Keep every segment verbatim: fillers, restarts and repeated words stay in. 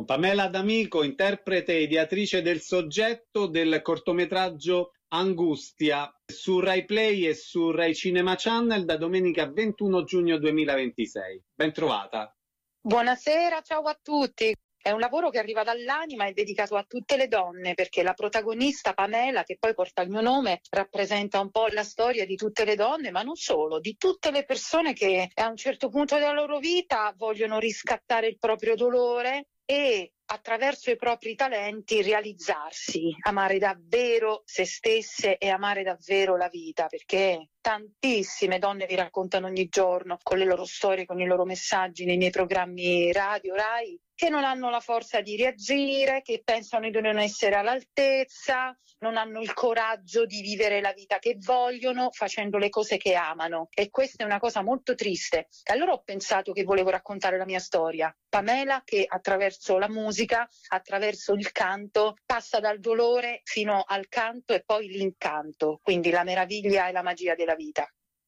con Pamela D'Amico, interprete e ideatrice del soggetto del cortometraggio Angustia, su Rai Play e su Rai Cinema Channel da domenica ventuno giugno duemilaventisei. Ben trovata. Buonasera, ciao a tutti. È un lavoro che arriva dall'anima e dedicato a tutte le donne, perché la protagonista Pamela, che poi porta il mio nome, rappresenta un po' la storia di tutte le donne, ma non solo, di tutte le persone che a un certo punto della loro vita vogliono riscattare il proprio dolore e attraverso i propri talenti realizzarsi, amare davvero se stesse e amare davvero la vita, perché tantissime donne vi raccontano ogni giorno con le loro storie, con i loro messaggi nei miei programmi radio, Rai, che non hanno la forza di reagire, che pensano di non essere all'altezza, non hanno il coraggio di vivere la vita che vogliono facendo le cose che amano, e questa è una cosa molto triste. E allora ho pensato che volevo raccontare la mia storia, Pamela che attraverso la musica, attraverso il canto, passa dal dolore fino al canto e poi l'incanto, quindi la meraviglia e la magia della vita.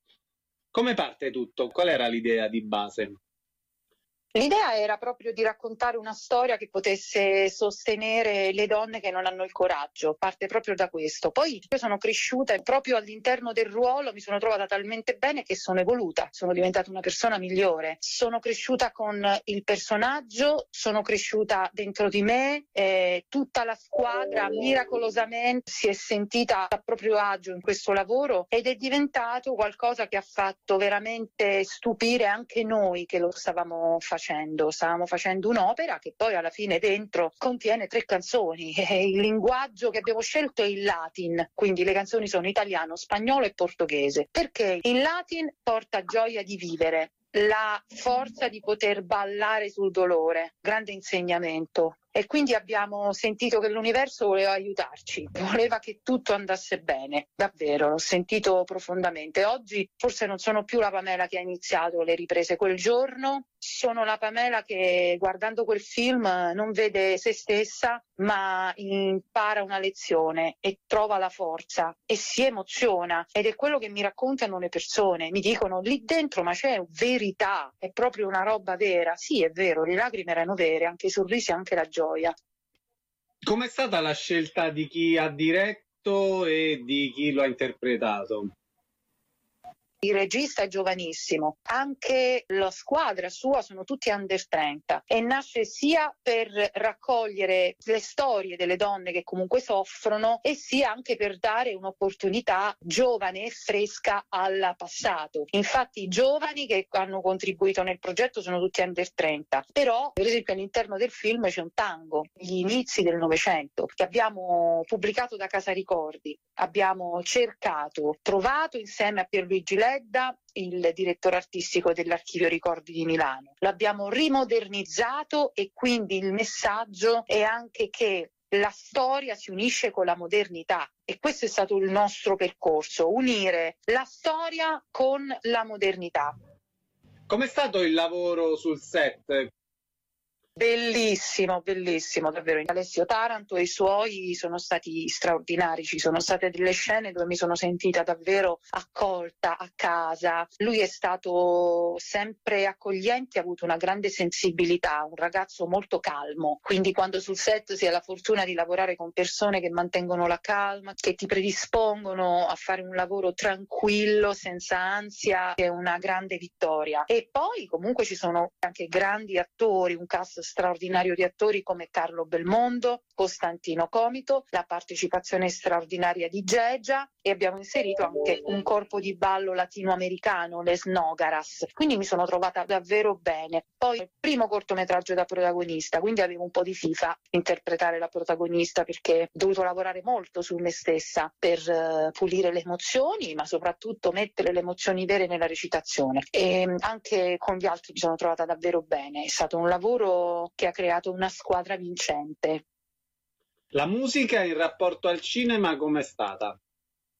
Come parte tutto? Qual era l'idea di base? L'idea era proprio di raccontare una storia che potesse sostenere le donne che non hanno il coraggio, parte proprio da questo. Poi io sono cresciuta e proprio all'interno del ruolo mi sono trovata talmente bene che sono evoluta, sono diventata una persona migliore. Sono cresciuta con il personaggio, sono cresciuta dentro di me, e tutta la squadra miracolosamente si è sentita a proprio agio in questo lavoro ed è diventato qualcosa che ha fatto veramente stupire anche noi che lo stavamo facendo. Stavamo facendo un'opera che poi alla fine dentro contiene tre canzoni e il linguaggio che abbiamo scelto è il latin, quindi le canzoni sono italiano, spagnolo e portoghese, perché il latin porta gioia di vivere, la forza di poter ballare sul dolore, grande insegnamento. E quindi abbiamo sentito che l'universo voleva aiutarci, voleva che tutto andasse bene, davvero, l'ho sentito profondamente. Oggi forse non sono più la Pamela che ha iniziato le riprese quel giorno, sono la Pamela che guardando quel film non vede se stessa, ma impara una lezione e trova la forza e si emoziona, ed è quello che mi raccontano le persone, mi dicono lì dentro ma c'è verità, è proprio una roba vera. Sì, è vero, le lacrime erano vere, anche i sorrisi, anche la gioia. Com'è stata la scelta di chi ha diretto e di chi lo ha interpretato? Il regista è giovanissimo, anche la squadra sua sono tutti under trenta e nasce sia per raccogliere le storie delle donne che comunque soffrono e sia anche per dare un'opportunità giovane e fresca al passato. Infatti i giovani che hanno contribuito nel progetto sono tutti under trenta, però per esempio all'interno del film c'è un tango, gli inizi del Novecento, che abbiamo pubblicato da Casa Ricordi, abbiamo cercato, trovato insieme a Pierluigi Ledda, il direttore artistico dell'Archivio Ricordi di Milano. L'abbiamo rimodernizzato e quindi il messaggio è anche che la storia si unisce con la modernità, e questo è stato il nostro percorso, unire la storia con la modernità. Com'è stato il lavoro sul set? Bellissimo, bellissimo, davvero. Alessio Taranto e i suoi sono stati straordinari, ci sono state delle scene dove mi sono sentita davvero accolta a casa. Lui è stato sempre accogliente, ha avuto una grande sensibilità, un ragazzo molto calmo, quindi quando sul set si ha la fortuna di lavorare con persone che mantengono la calma, che ti predispongono a fare un lavoro tranquillo, senza ansia, è una grande vittoria. E poi comunque ci sono anche grandi attori, un cast straordinario di attori come Carlo Belmondo, Costantino Comito, la partecipazione straordinaria di Gegia, e abbiamo inserito anche un corpo di ballo latinoamericano, Les Nogaras, quindi mi sono trovata davvero bene. Poi il primo cortometraggio da protagonista, quindi avevo un po' di fifa interpretare la protagonista, perché ho dovuto lavorare molto su me stessa per uh, pulire le emozioni, ma soprattutto mettere le emozioni vere nella recitazione, e anche con gli altri mi sono trovata davvero bene. È stato un lavoro che ha creato una squadra vincente. La musica in rapporto al cinema com'è stata?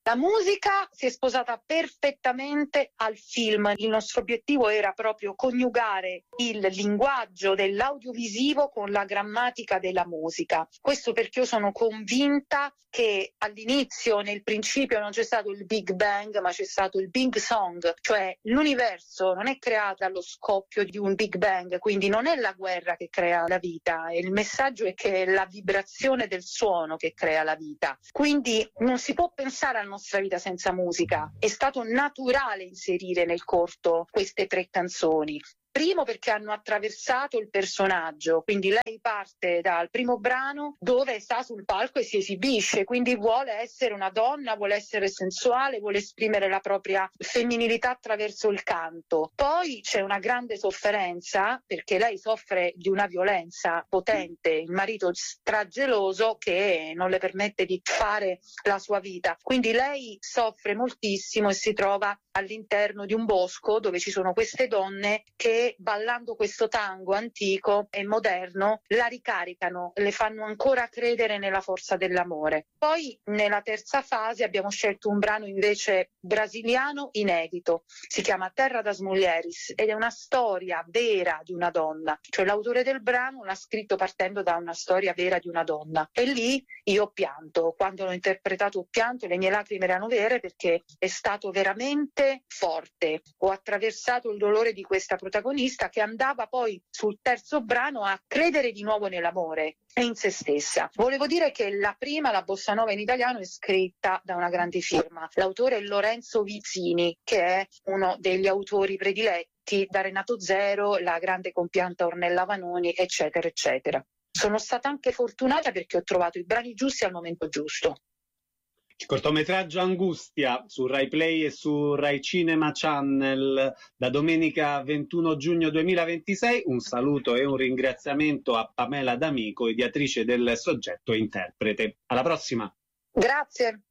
La musica si è sposata perfettamente al film. Il nostro obiettivo era proprio coniugare il linguaggio dell'audiovisivo con la grammatica della musica. Questo perché io sono convinta che all'inizio, nel principio, non c'è stato il Big Bang, ma c'è stato il Big Song, cioè l'universo non è creato dallo scoppio di un Big Bang, quindi non è la guerra che crea la vita, il messaggio è che è la vibrazione del suono che crea la vita. Quindi non si può pensare alla nostra vita senza musica. È stato naturale inserire nel corto queste tre canzoni. Primo perché hanno attraversato il personaggio, quindi lei parte dal primo brano dove sta sul palco e si esibisce, quindi vuole essere una donna, vuole essere sensuale, vuole esprimere la propria femminilità attraverso il canto. Poi c'è una grande sofferenza perché lei soffre di una violenza potente, il marito strageloso che non le permette di fare la sua vita, quindi lei soffre moltissimo e si trova all'interno di un bosco dove ci sono queste donne che, ballando questo tango antico e moderno, la ricaricano, le fanno ancora credere nella forza dell'amore. Poi nella terza fase abbiamo scelto un brano invece brasiliano inedito, si chiama Terra das Mulheres ed è una storia vera di una donna, cioè l'autore del brano l'ha scritto partendo da una storia vera di una donna e lì io ho pianto, quando l'ho interpretato ho pianto, le mie lacrime erano vere perché è stato veramente forte. Ho attraversato il dolore di questa protagonista che andava poi sul terzo brano a credere di nuovo nell'amore e in se stessa. Volevo dire che la prima, la bossa nova in italiano, è scritta da una grande firma. L'autore è Lorenzo Vizzini, che è uno degli autori prediletti da Renato Zero, la grande compianta Ornella Vanoni, eccetera, eccetera. Sono stata anche fortunata perché ho trovato i brani giusti al momento giusto. Il cortometraggio Angustia su Rai Play e su Rai Cinema Channel da domenica ventuno giugno duemilaventisei. Un saluto e un ringraziamento a Pamela D'Amico, ideatrice del soggetto e interprete. Alla prossima! Grazie!